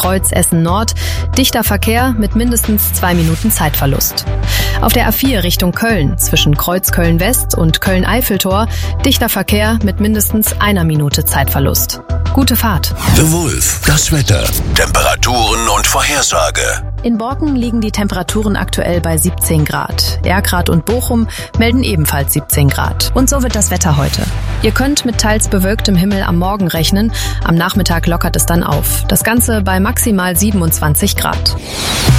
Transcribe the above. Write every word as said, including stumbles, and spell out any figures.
Kreuz Essen Nord, dichter Verkehr mit mindestens zwei Minuten Zeitverlust. Auf der A vier Richtung Köln, zwischen Kreuz Köln West und Köln-Eiffeltor, dichter Verkehr mit mindestens einer Minute Zeitverlust. Gute Fahrt. The Wolf, das Wetter, Temperaturen und Vorhersage. In Borken liegen die Temperaturen aktuell bei siebzehn Grad. Erkrath und Bochum melden ebenfalls siebzehn Grad. Und so wird das Wetter heute. Ihr könnt mit teils bewölktem Himmel am Morgen rechnen. Am Nachmittag lockert es dann auf. Das Ganze bei maximal siebenundzwanzig Grad.